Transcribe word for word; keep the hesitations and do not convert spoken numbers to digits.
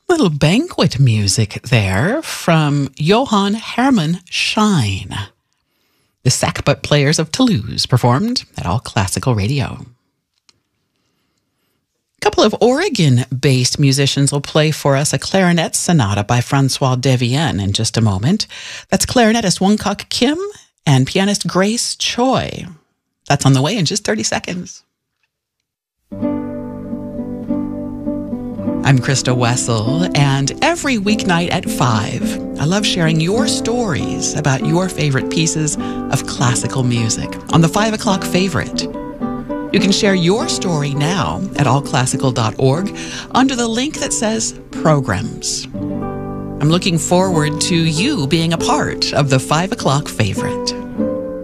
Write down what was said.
Little banquet music there from Johann Hermann Schein. The Sackbut Players of Toulouse performed at All Classical Radio. A couple of Oregon-based musicians will play for us a clarinet sonata by Francois Devienne in just a moment. That's clarinetist Wong-Kok Kim and pianist Grace Choi. That's on the way in just thirty seconds. I'm Krista Wessel, and every weeknight at five, I love sharing your stories about your favorite pieces of classical music on the five o'clock favorite. You can share your story now at all classical dot org under the link that says Programs. I'm looking forward to you being a part of the five o'clock favorite.